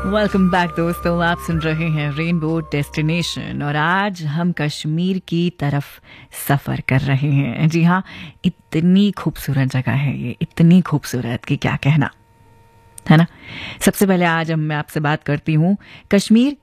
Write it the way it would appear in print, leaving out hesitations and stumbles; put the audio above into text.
Welcome back दोस्तों, आप सुन रहे हैं रेनबो डेस्टिनेशन और आज हम कश्मीर की तरफ सफ़र कर रहे हैं। जी हाँ, इतनी खूबसूरत जगह है ये, इतनी खूबसूरत कि क्या कहना, है ना। सबसे पहले आज मैं आपसे बात करती हूँ कश्मीर